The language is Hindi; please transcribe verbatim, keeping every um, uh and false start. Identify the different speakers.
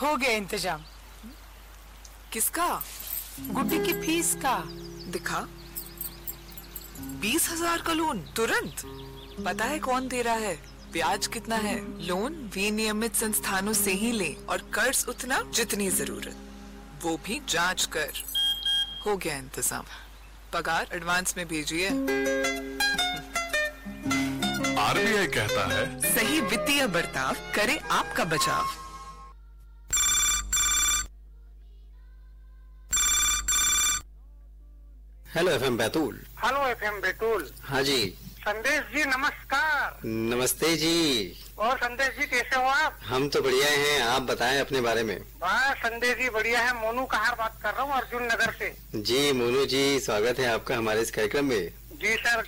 Speaker 1: हो गया इंतजाम।
Speaker 2: किसका?
Speaker 1: गुड्डी की फीस का।
Speaker 2: दिखा, बीस हजार का लोन तुरंत। पता है कौन दे रहा है, ब्याज कितना है? लोन विनियमित संस्थानों से ही ले और कर्ज उतना जितनी जरूरत, वो भी जांच कर। हो गया इंतजाम। पगार एडवांस में भेजिए।
Speaker 3: आरबीआई कहता है,
Speaker 2: सही वित्तीय बर्ताव करे आपका बचाव।
Speaker 4: Hello FM Betul.
Speaker 5: Hello FM Betul.
Speaker 4: हाँ जी।
Speaker 5: संदेश जी नमस्कार।
Speaker 4: नमस्ते जी।
Speaker 5: और संदेश जी कैसे हो आप?
Speaker 4: हम तो बढ़िया हैं, आप बताएं अपने बारे में।
Speaker 5: बस संदेश जी बढ़िया है। मोनू कहार बात कर रहा हूँ, अर्जुन नगर से।
Speaker 4: जी मोनू जी, स्वागत है आपका हमारे इस कार्यक्रम में।
Speaker 5: जी सर,